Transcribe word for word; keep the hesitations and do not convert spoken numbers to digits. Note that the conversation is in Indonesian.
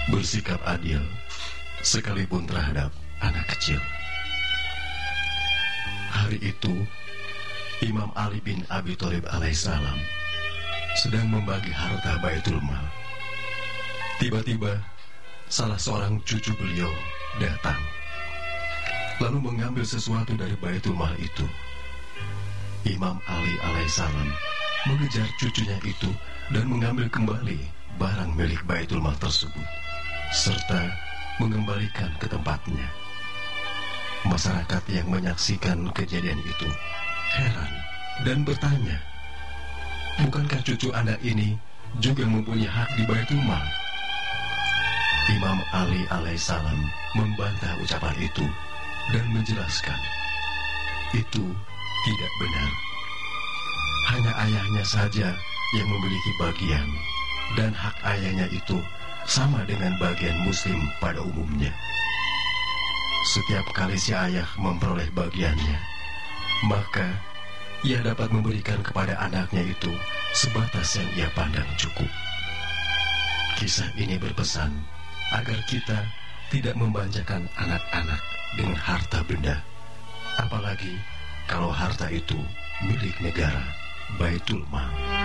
bersikap adil sekalipun terhadap anak kecil. Hari itu Imam Ali bin Abi Thalib alaihissalam sedang membagi harta Baitul Mal. Tiba-tiba salah seorang cucu beliau datang, lalu mengambil sesuatu dari Baitul Mal itu. Imam Ali alaihissalam mengejar cucunya itu dan mengambil kembali barang milik Baitul Mal tersebut, serta mengembalikan ke tempatnya. Masyarakat yang menyaksikan kejadian itu heran dan bertanya, bukankah cucu Anda ini juga mempunyai hak di Baitul Mal? Imam Ali alaihissalam membantah ucapan itu dan menjelaskan, itu tidak benar. Hanya ayahnya saja yang memiliki bagian, dan hak ayahnya itu sama dengan bagian muslim pada umumnya. Setiap kali si ayah memperoleh bagiannya, maka ia dapat memberikan kepada anaknya itu sebatas yang ia pandang cukup. Kisah ini berpesan agar kita tidak membanjakan anak-anak dengan harta benda, apalagi kalau harta itu milik negara, Baitul Mal.